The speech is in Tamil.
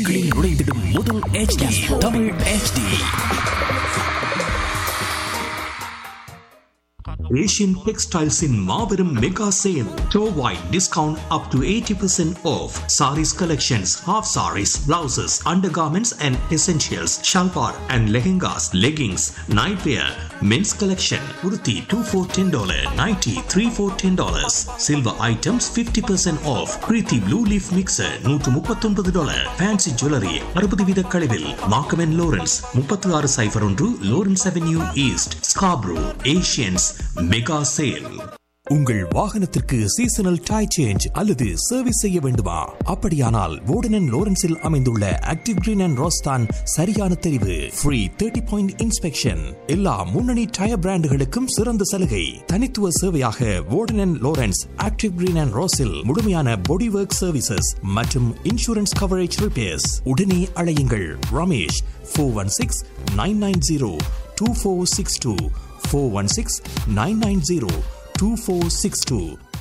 உங்களின் நுழைந்திடும் முதல் HD Tamil HD. Asian Textiles in Marverum Mega Sale. Store-wide discount up to 80% off. Saris collections, half saris, blouses, undergarments and essentials, shalwar and lehengas, leggings, nightwear, men's collection, kurti 2 for $10, nighty 3 for $10. Silver items 50% off. Preeti Blue Leaf Mixer $139. Fancy Jewelry 60 வீத கழிவில். Markham & Lawrence 3601 Lawrence Avenue East, Scarborough. Asians Mega Sale. உங்கள் வாகனத்திற்கு சீசனல் டயர் சேஞ்ச் அல்லது சர்வீஸ் செய்ய வேண்டுமா? அப்படியானால் வோர்டன் அண்ட் லோரன்ஸில் அமைந்துள்ள ஆக்டிவ் கிரீன் அண்ட் ரோஸ் தான் சரியான தெரிவு. ஃப்ரீ 30-point இன்ஸ்பெக்ஷன், எல்லா முன்னணி டயர் பிராண்டுகளுக்கும் சிறந்த சலுகை. தனித்துவ சேவையாக வோர்டன் and Lawrence active green and ரோஸில் முழுமையான பாடி ஒர்க் சர்வீசஸ் மற்றும் இன்சூரன்ஸ் கவரேஜ் ரிப்பேர்ஸ். உடனே அழையுங்கள் ரமேஷ் 416-990-2462 416-990-2462.